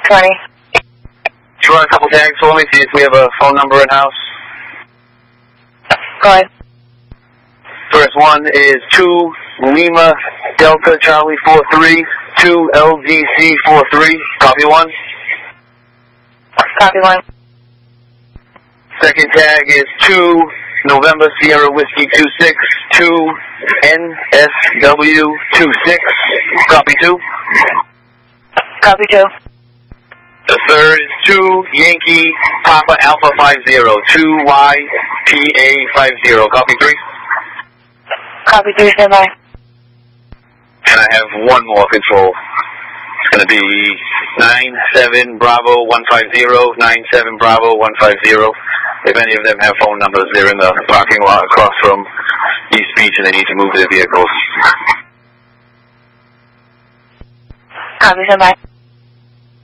20. You run a couple tags for me, see if we have a phone number in-house. Go ahead. First one is 2 Lima Delta Charlie 43, 2 LDC 43. Copy 1. Copy 1. Second tag is 2 November Sierra Whiskey 26, 2 NSW 26. Copy 2. Copy 2. The third is 2 Yankee Papa Alpha 50, 2 YPA 50. Copy 3. Copy 3, stand by. And I have one more control. It's going to be 97 Bravo 150, 97 Bravo 150. If any of them have phone numbers, they're in the parking lot across from East Beach and they need to move their vehicles. Copy, stand by.